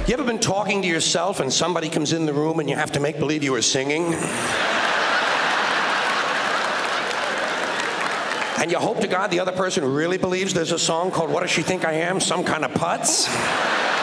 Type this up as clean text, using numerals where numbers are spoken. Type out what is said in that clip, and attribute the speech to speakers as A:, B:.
A: You ever been talking to yourself and somebody comes in the room and you have to make believe you were singing? And you hope to God the other person really believes there's a song called What Does She Think I Am? Some kind of putz?